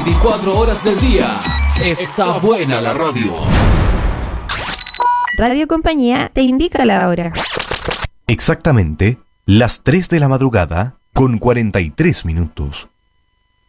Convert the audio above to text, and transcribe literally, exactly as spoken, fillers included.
veinticuatro horas del día. Está buena la radio. Radio Compañía te indica la hora. Exactamente las tres de la madrugada con cuarenta y tres minutos.